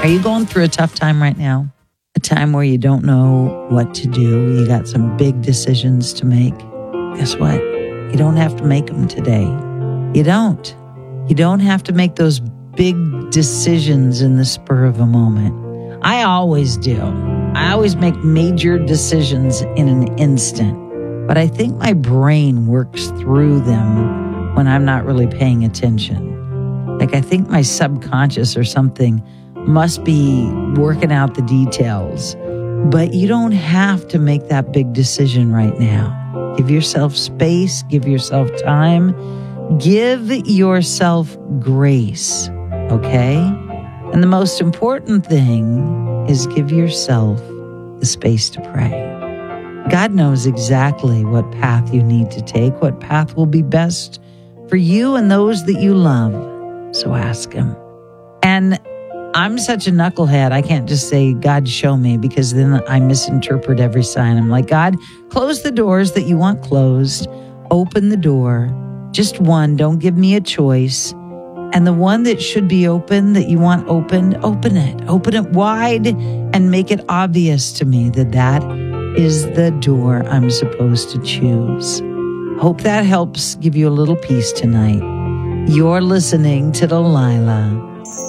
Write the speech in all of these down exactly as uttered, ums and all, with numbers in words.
Are you going through a tough time right now? A time where you don't know what to do? You got some big decisions to make? Guess what? You don't have to make them today. You don't. You don't have to make those big decisions in the spur of a moment. I always do. I always make major decisions in an instant. But I think my brain works through them when I'm not really paying attention. Like I think my subconscious or something must be working out the details. But you don't have to make that big decision right now. Give yourself space, give yourself time, give yourself grace, okay? And the most important thing is give yourself the space to pray. God knows exactly what path you need to take, what path will be best for you and those that you love. So ask him. And I'm such a knucklehead. I can't just say, God, show me, because then I misinterpret every sign. I'm like, God, close the doors that you want closed. Open the door. Just one. Don't give me a choice. And the one that should be open, that you want opened, open it. Open it wide and make it obvious to me that that is the door I'm supposed to choose. Hope that helps give you a little peace tonight. You're listening to Delilah.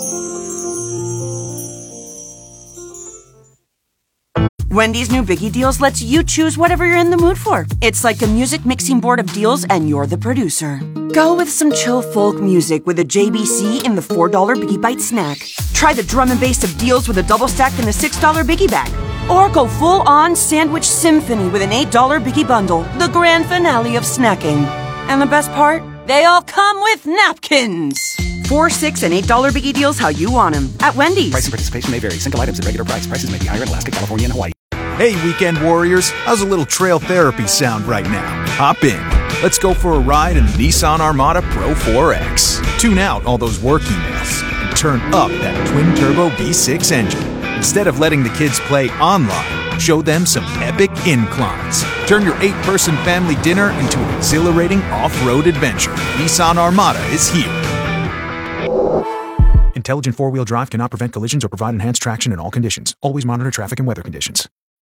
Wendy's new Biggie Deals lets you choose whatever you're in the mood for. It's like a music mixing board of deals, and you're the producer. Go with some chill folk music with a J B C in the four dollar Biggie Bite snack. Try the drum and bass of deals with a double stack in the six dollar Biggie Bag. Or go full-on sandwich symphony with an eight dollar Biggie Bundle, the grand finale of snacking. And the best part? They all come with napkins. Four, six, and eight dollar Biggie Deals how you want them at Wendy's. Price and participation may vary. Single items at regular price. Prices may be higher in Alaska, California, and Hawaii. Hey, weekend warriors, how's a little trail therapy sound right now? Hop in. Let's go for a ride in the Nissan Armada Pro four X. Tune out all those work emails and turn up that twin-turbo V six engine. Instead of letting the kids play online, show them some epic inclines. Turn your eight-person family dinner into an exhilarating off-road adventure. Nissan Armada is here. Intelligent four-wheel drive cannot prevent collisions or provide enhanced traction in all conditions. Always monitor traffic and weather conditions.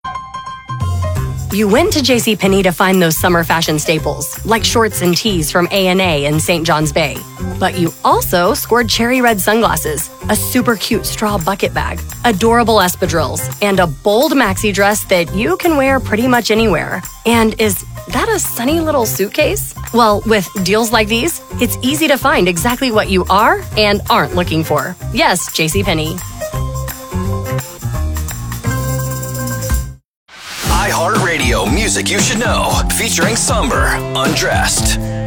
You went to JCPenney to find those summer fashion staples, like shorts and tees from A and A in Saint John's Bay. But you also scored cherry red sunglasses, a super cute straw bucket bag, adorable espadrilles, and a bold maxi dress that you can wear pretty much anywhere. And is that a sunny little suitcase? Well, with deals like these, it's easy to find exactly what you are and aren't looking for. Yes, JCPenney. iHeartRadio Music You Should Know, featuring Somber, Undressed.